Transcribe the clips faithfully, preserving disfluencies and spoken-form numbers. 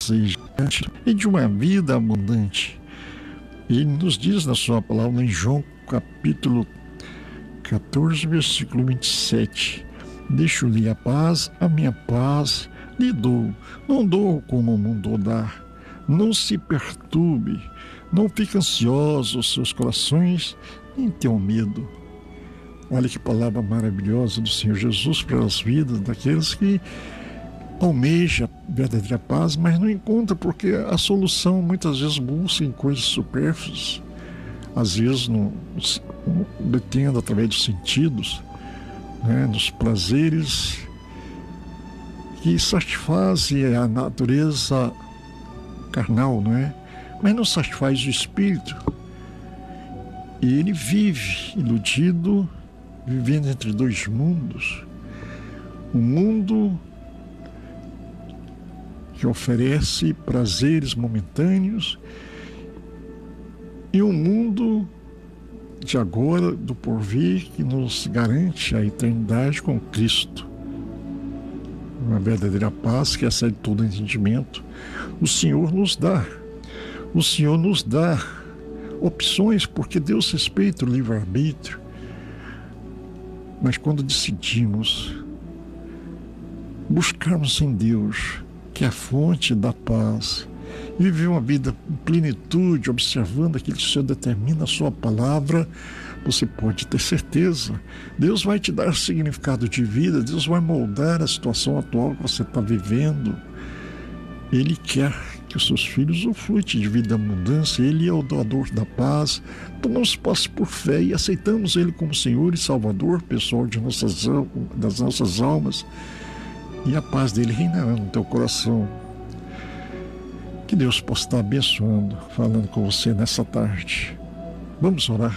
e de uma vida abundante. Ele nos diz na sua palavra em João capítulo catorze, versículo vinte e sete: deixo-lhe a paz, a minha paz lhe dou, não dou como o mundo dá. Não se perturbe, não fique ansioso os seus corações, nem tenham medo. Olha que palavra maravilhosa do Senhor Jesus para as vidas daqueles que almejam a verdadeira paz, mas não encontra, porque a solução muitas vezes busca em coisas supérfluas, às vezes no, no, detendo através dos sentidos, né, nos prazeres que satisfazem a natureza carnal, não é? Mas não satisfaz o espírito. E ele vive iludido, vivendo entre dois mundos. Um mundo que oferece prazeres momentâneos e um mundo de agora, do porvir, que nos garante a eternidade com Cristo. Uma verdadeira paz que excede todo entendimento. O Senhor nos dá. O Senhor nos dá opções, porque Deus respeita o livre-arbítrio. Mas quando decidimos buscarmos em Deus, que é a fonte da paz, e viver uma vida em plenitude, observando aquilo que o Senhor determina a sua palavra, você pode ter certeza. Deus vai te dar significado de vida, Deus vai moldar a situação atual que você está vivendo. Ele quer que os seus filhos usufruem de vida abundância. Ele é o doador da paz. Tomamos posse por fé e aceitamos Ele como Senhor e Salvador pessoal de nossas, das nossas almas. E a paz dele reinará no teu coração. Que Deus possa estar abençoando, falando com você nessa tarde. Vamos orar.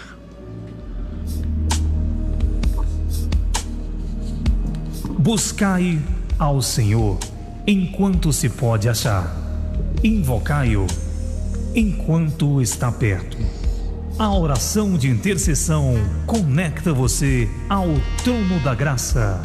Buscai ao Senhor enquanto se pode achar. Invocai-o enquanto está perto. A oração de intercessão conecta você ao trono da graça.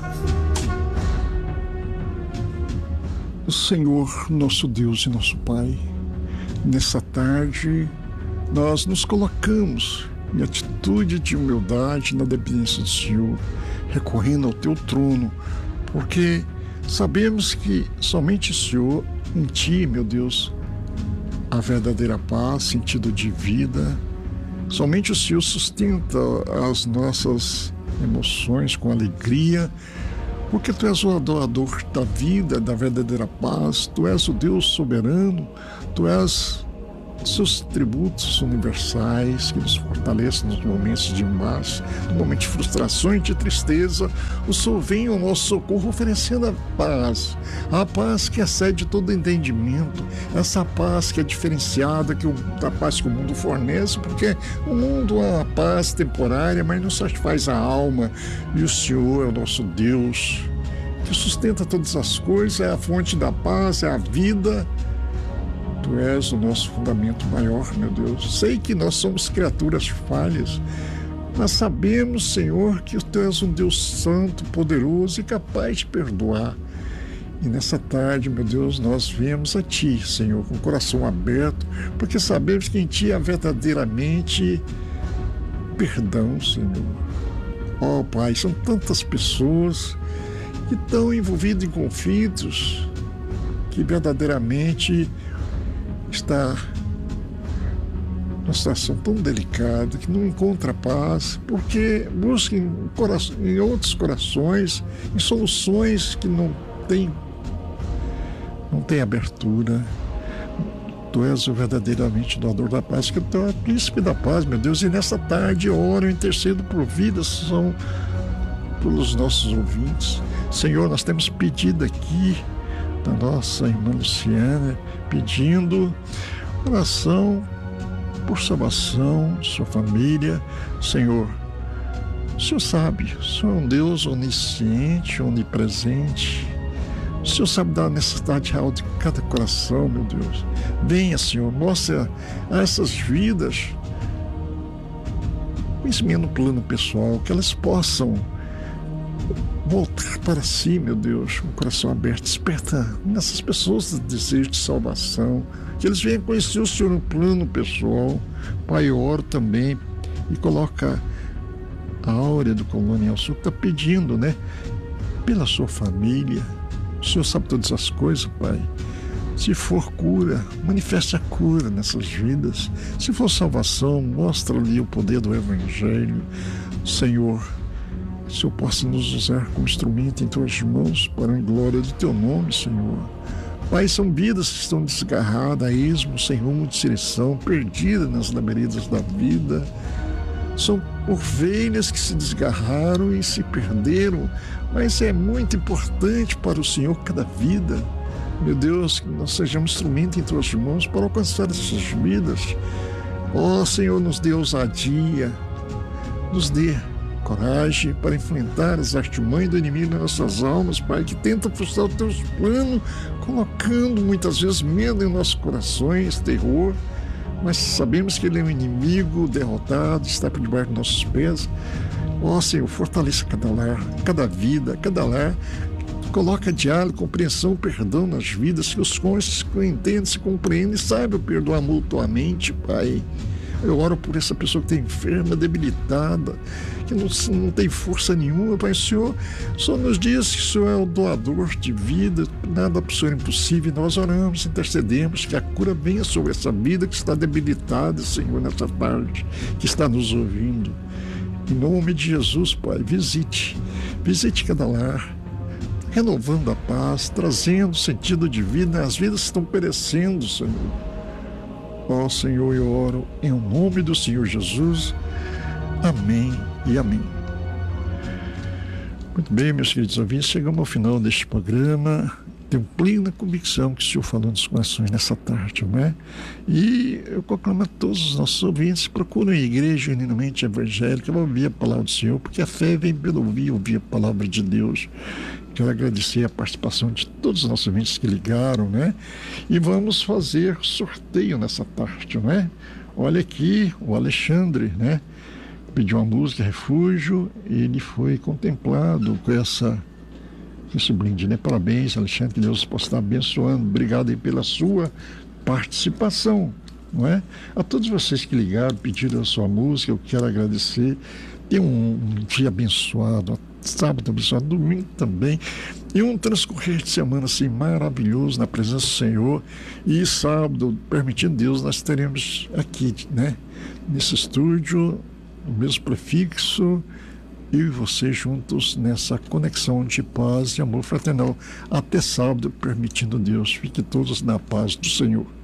O Senhor, nosso Deus e nosso Pai, nessa tarde nós nos colocamos em atitude de humildade na dependência do Senhor, recorrendo ao teu trono, porque sabemos que somente o Senhor, em ti, meu Deus, a verdadeira paz, sentido de vida. Somente o Senhor sustenta as nossas emoções com alegria, porque Tu és o adorador da vida, da verdadeira paz. Tu és o Deus soberano, Tu és seus tributos universais que nos fortalecem nos momentos de embate, no momento de frustração e de tristeza. O Senhor vem ao nosso socorro oferecendo a paz, a paz que excede todo entendimento, essa paz que é diferenciada que o, da paz que o mundo fornece, porque o mundo é uma paz temporária, mas não satisfaz a alma, e o Senhor é o nosso Deus que sustenta todas as coisas, é a fonte da paz, é a vida. Tu és o nosso fundamento maior, meu Deus. Sei que nós somos criaturas falhas, mas sabemos, Senhor, que Tu és um Deus santo, poderoso e capaz de perdoar. E nessa tarde, meu Deus, nós viemos a Ti, Senhor, com o coração aberto, porque sabemos que em Ti há verdadeiramente perdão, Senhor. Ó, Pai, são tantas pessoas que estão envolvidas em conflitos que verdadeiramente está numa situação tão delicada, que não encontra paz, porque busca em, coração, em outros corações, em soluções que não tem, não tem abertura. Tu és o verdadeiramente doador da paz, que Tu és o príncipe da paz, meu Deus, e nessa tarde eu oro e intercedo por vidas, são pelos nossos ouvintes. Senhor, nós temos pedido aqui da nossa irmã Luciana, pedindo oração por salvação de sua família. Senhor, o Senhor sabe, o Senhor é um Deus onisciente, onipresente. O Senhor sabe da necessidade real de cada coração, meu Deus. Venha, Senhor, mostre a essas vidas, conhecimento no plano pessoal, que elas possam voltar para si, meu Deus, um coração aberto. Desperta nessas pessoas o desejo de salvação, que eles venham conhecer o Senhor no plano pessoal. Pai, eu oro também e coloca a Áurea do Colônia Sul, que está pedindo, né, pela sua família. O Senhor sabe todas as coisas, Pai. Se for cura, manifeste a cura nessas vidas. Se for salvação, mostra ali o poder do Evangelho. Senhor, que o Senhor possa nos usar como instrumento em tuas mãos para a glória do teu nome, Senhor. Pai, são vidas que estão desgarradas, a esmo, sem rumo de direção, perdidas nas labirintos da vida. São ovelhas que se desgarraram e se perderam, mas é muito importante para o Senhor cada vida. Meu Deus, que nós sejamos instrumento em tuas mãos para alcançar essas vidas. Ó Senhor, nos dê ousadia, nos dê coragem para enfrentar as artimanhas do inimigo nas nossas almas, Pai, que tenta frustrar os teus planos, colocando muitas vezes medo em nossos corações, terror, mas sabemos que ele é um inimigo derrotado, está por debaixo dos nossos pés. Ó Senhor, fortaleça cada lar, cada vida, cada lar. Coloca diálogo, compreensão, perdão nas vidas, que os cônjuges se entendam, se compreendem e saibam perdoar mutuamente, Pai. Eu oro por essa pessoa que está enferma, debilitada, que não, não tem força nenhuma, Pai. O Senhor só nos diz que o Senhor é o doador de vida, nada para o Senhor é impossível. Nós oramos, intercedemos que a cura venha sobre essa vida que está debilitada, Senhor, nessa tarde, que está nos ouvindo. Em nome de Jesus, Pai, visite, visite cada lar, renovando a paz, trazendo sentido de vida. As vidas estão perecendo, Senhor. Ó Senhor, eu oro em nome do Senhor Jesus. Amém e amém. Muito bem, meus queridos ouvintes, chegamos ao final deste programa. Tenho plena convicção que o Senhor falou nos corações nessa tarde, não é? E eu conclamo a todos os nossos ouvintes, procurem a igreja genuinamente evangélica, vão ouvir a palavra do Senhor, porque a fé vem pelo ouvir, ouvir a palavra de Deus. Quero agradecer a participação de todos os nossos ouvintes que ligaram, né? E vamos fazer sorteio nessa tarde, não é? Olha aqui, o Alexandre, né? Pediu uma música, Refúgio, e ele foi contemplado com essa... esse brinde, né? Parabéns, Alexandre, que Deus possa estar abençoando. Obrigado aí pela sua participação, não é? A todos vocês que ligaram, pediram a sua música, eu quero agradecer. Tenham um, um dia abençoado, sábado abençoado, domingo também, e um transcorrer de semana assim maravilhoso na presença do Senhor. E sábado, permitindo Deus, nós teremos aqui, né? Nesse estúdio, o mesmo prefixo, eu e você juntos nessa conexão de paz e amor fraternal. Até sábado, permitindo Deus. Fiquem todos na paz do Senhor.